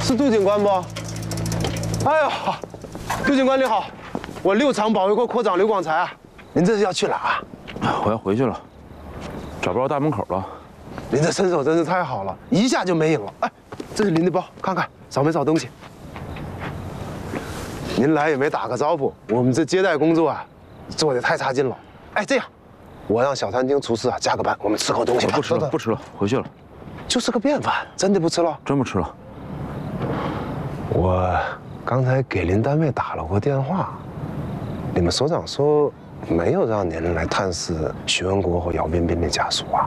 是杜警官不？哎呀，杜警官你好，我六厂保卫科科长刘广才啊，您这是要去哪啊？ 我要回去了，找不着大门口了。 您这身手真是太好了，一下就没影了。哎，这是您的包，看看少没少东西。您来也没打个招呼，我们这接待工作啊，做得太差劲了。哎，这样，我让小餐厅厨师啊加个班，我们吃口东西吧。 不吃了，不吃了，回去了。 就是个便饭，真的不吃了？ 真不吃了。 我刚才给您单位打了过电话，你们所长说没有让您来探视徐文国和姚彬彬的家属啊。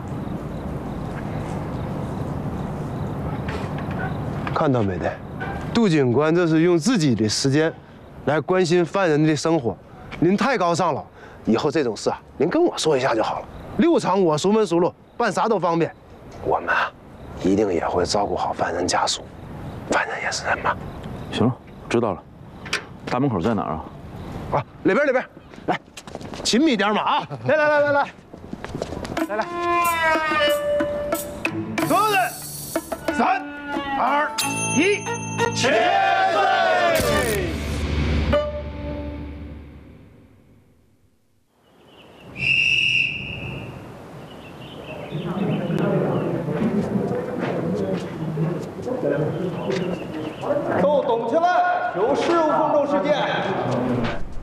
看到没得？杜警官这是用自己的时间来关心犯人的生活，您太高尚了。以后这种事啊，您跟我说一下就好了。六厂我熟门熟路，办啥都方便。我们啊，一定也会照顾好犯人家属，犯人也是人嘛。 行了，知道了。大门口在哪儿啊？ 啊，里边，来，勤密点嘛啊！来，各位，3、2、1，起立！ 都动起来！有15分钟时间。